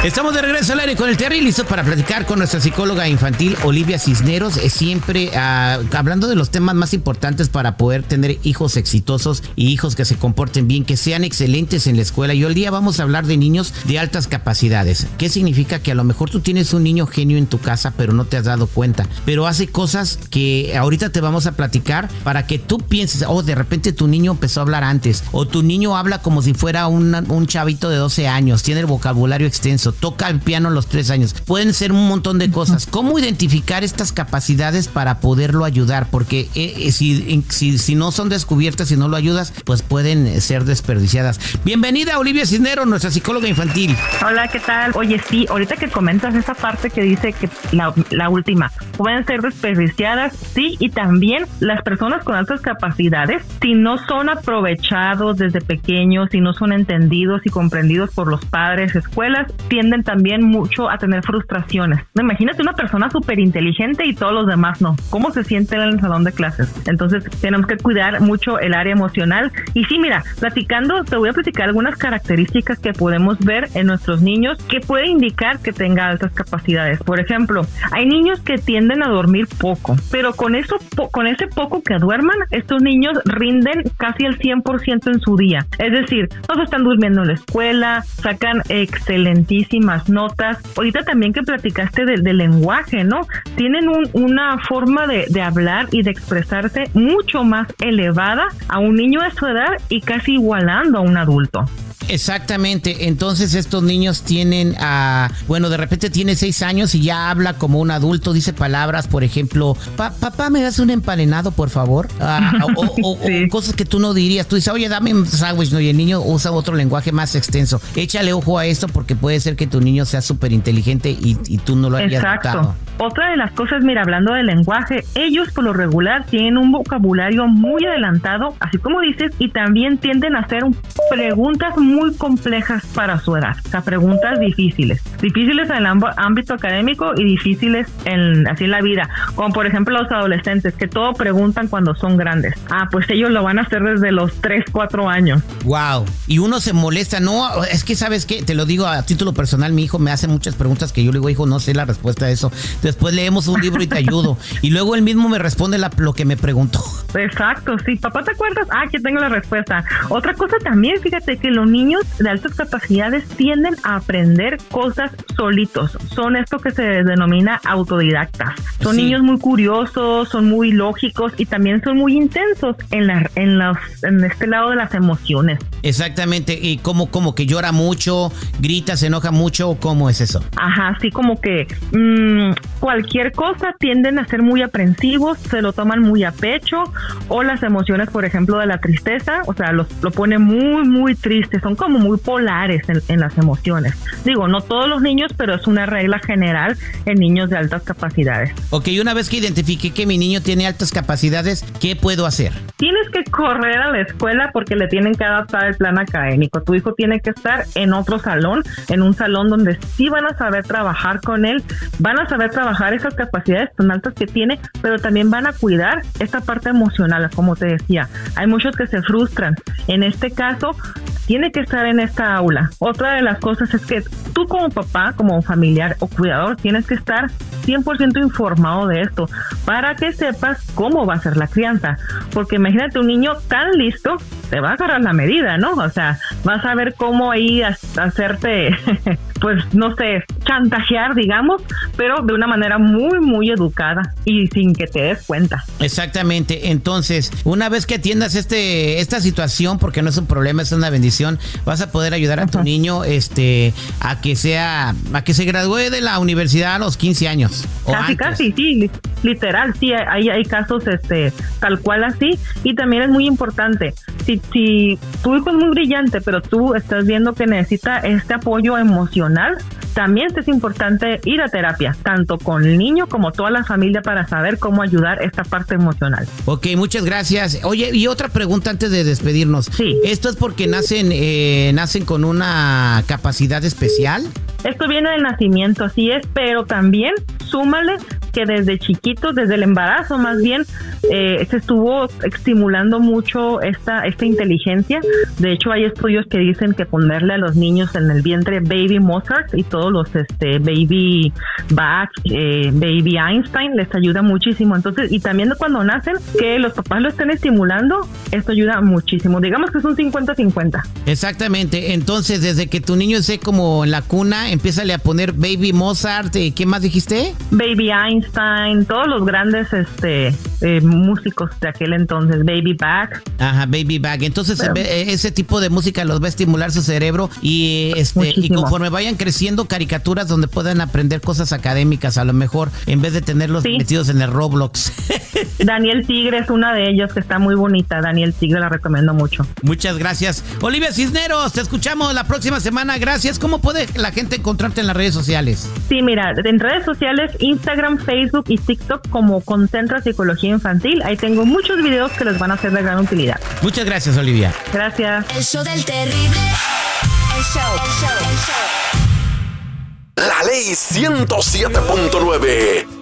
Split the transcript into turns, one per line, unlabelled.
Estamos de regreso al aire con el Terry, listos para platicar con nuestra psicóloga infantil Olivia Cisneros, siempre hablando de los temas más importantes para poder tener hijos exitosos y hijos que se comporten bien, que sean excelentes en la escuela. Y hoy día vamos a hablar de niños de altas capacidades. ¿Qué significa? Que a lo mejor tú tienes un niño genio en tu casa, pero no te has dado cuenta, pero hace cosas que ahorita te vamos a platicar para que tú pienses, de repente tu niño empezó a hablar antes, o tu niño habla como si fuera un chavito de 12 años, tiene el vocabulario extenso, toca el piano a los 3 años. Pueden ser un montón de cosas. ¿Cómo identificar estas capacidades para poderlo ayudar? Porque si no son descubiertas, si no lo ayudas, pues pueden ser desperdiciadas. Bienvenida, Olivia Cisneros, nuestra psicóloga infantil.
Hola, ¿qué tal? Oye, sí, ahorita que comentas esa parte que dice que la última, pueden ser desperdiciadas, sí, y también las personas con altas capacidades, si no son aprovechados desde pequeños, si no son entendidos y comprendidos por los padres, escuelas, tienden también mucho a tener frustraciones. Imagínate una persona súper inteligente y todos los demás no. ¿Cómo se siente en el salón de clases? Entonces, tenemos que cuidar mucho el área emocional. Y sí, mira, platicando, te voy a platicar algunas características que podemos ver en nuestros niños que puede indicar que tenga altas capacidades. Por ejemplo, hay niños que tienden a dormir poco, pero con ese poco que duerman, estos niños rinden casi el 100% en su día. Es decir, no se están durmiendo en la escuela, sacan excelentísimas notas. Ahorita también que platicaste del lenguaje, ¿no? Tienen una forma de hablar y de expresarse mucho más elevada a un niño de su edad y casi igualando a un adulto.
Exactamente, entonces estos niños tienen, de repente tiene 6 años y ya habla como un adulto, dice palabras, por ejemplo, papá, ¿me das un emparenado, por favor? Sí. O cosas que tú no dirías, tú dices, oye, dame un sándwich, ¿no? Y el niño usa otro lenguaje más extenso. Échale ojo a esto porque puede ser que tu niño sea súper inteligente y tú no lo hayas notado.
Otra de las cosas, mira, hablando del lenguaje, ellos por lo regular tienen un vocabulario muy adelantado, así como dices, y también tienden a hacer preguntas muy complejas para su edad, o sea, preguntas difíciles en el ámbito académico y difíciles así en la vida, como por ejemplo los adolescentes que todo preguntan cuando son grandes. Pues ellos lo van a hacer desde los 3, 4 años.
Wow, y uno se molesta, no, es que ¿sabes qué? Te lo digo a título personal, mi hijo me hace muchas preguntas que yo le digo, hijo, no sé la respuesta a eso. Después leemos un libro y te ayudo. Y luego él mismo me responde lo que me preguntó.
Exacto, sí. Papá, ¿te acuerdas? Aquí tengo la respuesta. Otra cosa también, fíjate que los niños de altas capacidades tienden a aprender cosas solitos. Son esto que se denomina autodidactas. Son niños muy curiosos, son muy lógicos y también son muy intensos en este lado de las emociones.
Exactamente. ¿Y cómo que llora mucho, grita, se enoja mucho? ¿Cómo es eso?
Ajá, sí, como que cualquier cosa tienden a ser muy aprensivos, se lo toman muy a pecho, o las emociones, por ejemplo, de la tristeza, o sea, lo pone muy, muy triste, son como muy polares en las emociones. Digo, no todos los niños, pero es una regla general en niños de altas capacidades.
Ok, una vez que identifique que mi niño tiene altas capacidades, ¿qué puedo hacer?
Tienes que correr a la escuela porque le tienen que adaptar el plan académico. Tu hijo tiene que estar en otro salón, en un salón donde sí van a saber trabajar con él, van a saber trabajar esas capacidades tan altas que tiene, pero también van a cuidar esta parte emocional, como te decía. Hay muchos que se frustran. En este caso, tiene que estar en esta aula. Otra de las cosas es que tú como papá, como familiar o cuidador, tienes que estar 100% informado de esto para que sepas cómo va a ser la crianza. Porque imagínate un niño tan listo, te va a agarrar la medida, ¿no? O sea, vas a ver cómo ahí hacerte, pues, no sé, chantajear, digamos, pero de una manera muy, muy educada y sin que te des cuenta.
Exactamente. Entonces, una vez que atiendas esta situación, porque no es un problema, es una bendición, vas a poder ayudar a tu niño a que se gradúe de la universidad a los 15 años.
Casi, sí, literal, sí, hay casos tal cual así. Y también es muy importante, si tu hijo es muy brillante, pero tú estás viendo que necesita este apoyo emocional, también es importante ir a terapia, tanto con el niño como toda la familia, para saber cómo ayudar esta parte emocional.
Ok, muchas gracias. Oye, y otra pregunta antes de despedirnos.
Sí.
¿Esto es porque nacen con una capacidad especial?
Esto viene del nacimiento, así es, pero también súmale que desde chiquitos, desde el embarazo más bien, se estuvo estimulando mucho esta inteligencia. De hecho, hay estudios que dicen que ponerle a los niños en el vientre Baby Mozart y todos los Baby Bach, Baby Einstein les ayuda muchísimo. Entonces, y también cuando nacen, que los papás lo estén estimulando, esto ayuda muchísimo. Digamos que es un 50-50.
Exactamente. Entonces, desde que tu niño esté como en la cuna, empiézale a poner Baby Mozart. ¿Qué más dijiste?
Baby Einstein, todos los grandes músicos de aquel entonces, Baby Bach.
Ajá, Baby Bach. Entonces, ese tipo de música los va a estimular su cerebro y conforme vayan creciendo, caricaturas donde puedan aprender cosas académicas, a lo mejor, en vez de tenerlos metidos en el Roblox.
Daniel Tigre es una de ellas que está muy bonita. Daniel Tigre la recomiendo mucho.
Muchas gracias. Olivia Cisneros, te escuchamos la próxima semana. Gracias. ¿Cómo puede la gente encontrarte en las redes sociales?
Sí, mira, en redes sociales, Instagram, Facebook y TikTok como Concentra Psicología Infantil. Ahí tengo muchos videos que les van a ser de gran utilidad.
Muchas gracias, Olivia.
Gracias.
El show del terrible. El show.
La ley 107.9.